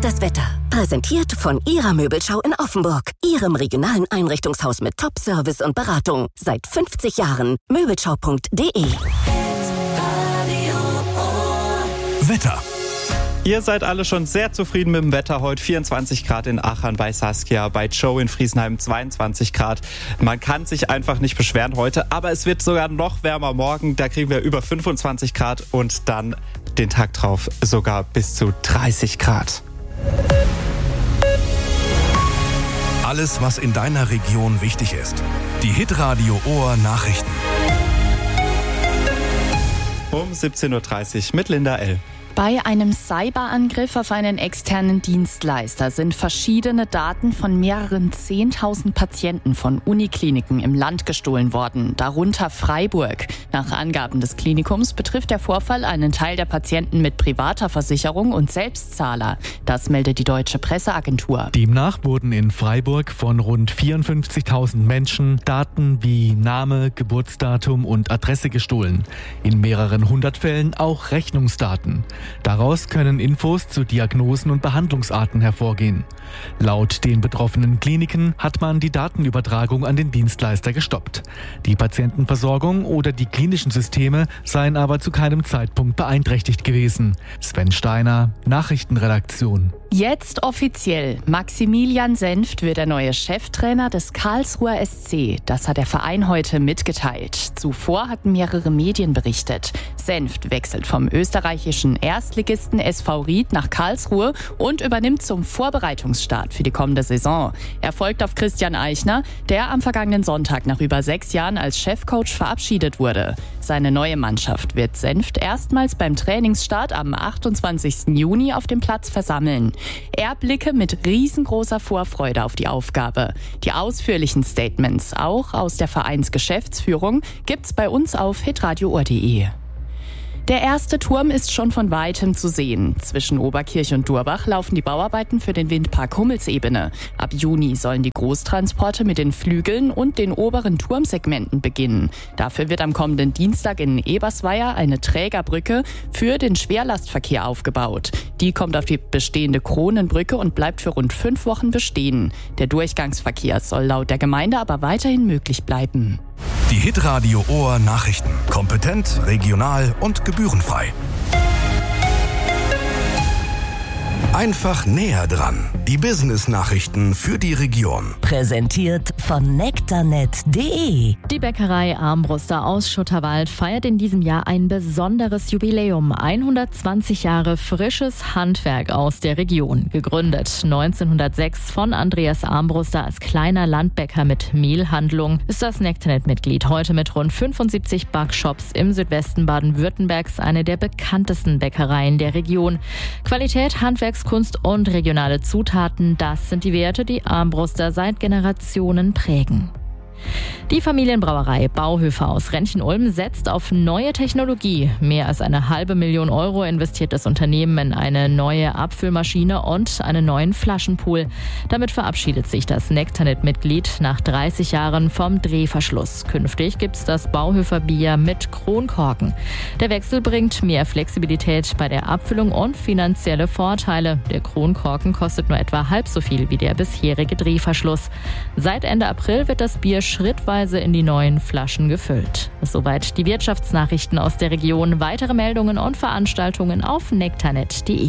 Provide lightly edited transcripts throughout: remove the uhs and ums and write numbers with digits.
ist das Wetter. Präsentiert von Ihrer Möbelschau in Offenburg. Ihrem regionalen Einrichtungshaus mit Top-Service und Beratung. Seit 50 Jahren. Möbelschau.de. Wetter. Ihr seid alle schon sehr zufrieden mit dem Wetter. Heute 24 Grad in Aachen bei Saskia, bei Joe in Friesenheim 22 Grad. Man kann sich einfach nicht beschweren heute, aber es wird sogar noch wärmer morgen. Da kriegen wir über 25 Grad und dann den Tag drauf sogar bis zu 30 Grad. Alles, was in deiner Region wichtig ist. Die Hitradio Ohr Nachrichten. Um 17.30 Uhr mit Linda L. Bei einem Cyberangriff auf einen externen Dienstleister sind verschiedene Daten von mehreren 10.000 Patienten von Unikliniken im Land gestohlen worden, darunter Freiburg. Nach Angaben des Klinikums betrifft der Vorfall einen Teil der Patienten mit privater Versicherung und Selbstzahler. Das meldet die Deutsche Presseagentur. Demnach wurden in Freiburg von rund 54.000 Menschen Daten wie Name, Geburtsdatum und Adresse gestohlen. In mehreren hundert Fällen auch Rechnungsdaten. Daraus können Infos zu Diagnosen und Behandlungsarten hervorgehen. Laut den betroffenen Kliniken hat man die Datenübertragung an den Dienstleister gestoppt. Die Patientenversorgung oder die klinischen Systeme seien aber zu keinem Zeitpunkt beeinträchtigt gewesen. Sven Steiner, Nachrichtenredaktion. Jetzt offiziell. Maximilian Senft wird der neue Cheftrainer des Karlsruher SC. Das hat der Verein heute mitgeteilt. Zuvor hatten mehrere Medien berichtet. Senft wechselt vom österreichischen Erstligisten SV Ried nach Karlsruhe und übernimmt zum Vorbereitungsstart für die kommende Saison. Er folgt auf Christian Eichner, der am vergangenen Sonntag nach über 6 Jahren als Chefcoach verabschiedet wurde. Seine neue Mannschaft wird Senft erstmals beim Trainingsstart am 28. Juni auf dem Platz versammeln. Er blicke mit riesengroßer Vorfreude auf die Aufgabe. Die ausführlichen Statements, auch aus der Vereinsgeschäftsführung, gibt's bei uns auf hitradioohr.de. Der erste Turm ist schon von Weitem zu sehen. Zwischen Oberkirch und Durbach laufen die Bauarbeiten für den Windpark Hummelsebene. Ab Juni sollen die Großtransporte mit den Flügeln und den oberen Turmsegmenten beginnen. Dafür wird am kommenden Dienstag in Ebersweier eine Trägerbrücke für den Schwerlastverkehr aufgebaut. Die kommt auf die bestehende Kronenbrücke und bleibt für rund 5 Wochen bestehen. Der Durchgangsverkehr soll laut der Gemeinde aber weiterhin möglich bleiben. Die Hitradio Ohr Nachrichten. Kompetent, regional und gebührenfrei. Einfach näher dran. Die Business-Nachrichten für die Region. Präsentiert von nektarnet.de. Die Bäckerei Armbruster aus Schutterwald feiert in diesem Jahr ein besonderes Jubiläum. 120 Jahre frisches Handwerk aus der Region. Gegründet 1906 von Andreas Armbruster als kleiner Landbäcker mit Mehlhandlung, ist das Nektarnet-Mitglied heute mit rund 75 Backshops im Südwesten Baden-Württembergs eine der bekanntesten Bäckereien der Region. Qualität, Handwerkskunst und regionale Zutaten, das sind die Werte, die Armbruster seit Generationen prägen. Die Familienbrauerei Bauhöfer aus Rentchen-Ulm setzt auf neue Technologie. Mehr als 500.000 Euro investiert das Unternehmen in eine neue Abfüllmaschine und einen neuen Flaschenpool. Damit verabschiedet sich das Nektarnet-Mitglied nach 30 Jahren vom Drehverschluss. Künftig gibt's das Bauhöfer Bier mit Kronkorken. Der Wechsel bringt mehr Flexibilität bei der Abfüllung und finanzielle Vorteile. Der Kronkorken kostet nur etwa halb so viel wie der bisherige Drehverschluss. Seit Ende April wird das Bier schrittweise in die neuen Flaschen gefüllt. Soweit die Wirtschaftsnachrichten aus der Region. Weitere Meldungen und Veranstaltungen auf nektarnet.de.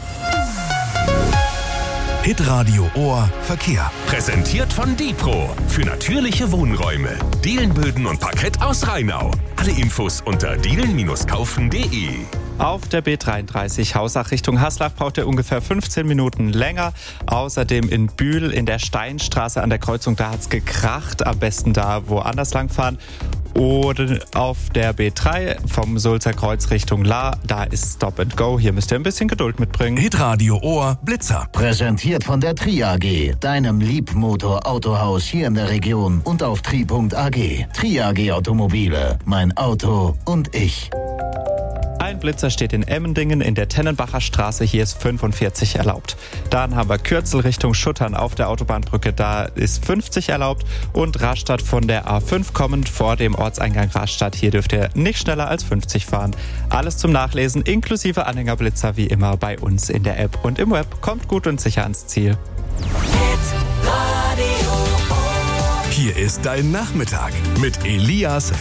Hitradio Ohr Verkehr. Präsentiert von Dipro. Für natürliche Wohnräume. Dielenböden und Parkett aus Rheinau. Alle Infos unter dielen-kaufen.de. Auf der B33 Hausach Richtung Haslach braucht ihr ungefähr 15 Minuten länger. Außerdem in Bühl in der Steinstraße an der Kreuzung, da hat's gekracht. Am besten da woanders langfahren. Oder auf der B3 vom Sulzer Kreuz Richtung Lahr, da ist Stop and Go. Hier müsst ihr ein bisschen Geduld mitbringen. Hitradio Ohr Blitzer. Präsentiert von der Tri AG, deinem Liebmotor-Autohaus hier in der Region und auf tri.ag. Tri AG Automobile, mein Auto und ich. Ein Blitzer steht in Emmendingen in der Tennenbacher Straße. Hier ist 45 erlaubt. Dann haben wir Kürzel Richtung Schuttern auf der Autobahnbrücke. Da ist 50 erlaubt. Und Rastatt von der A5 kommend vor dem Ortseingang Rastatt. Hier dürft ihr nicht schneller als 50 fahren. Alles zum Nachlesen inklusive Anhängerblitzer wie immer bei uns in der App und im Web. Kommt gut und sicher ans Ziel. Hier ist dein Nachmittag mit Elias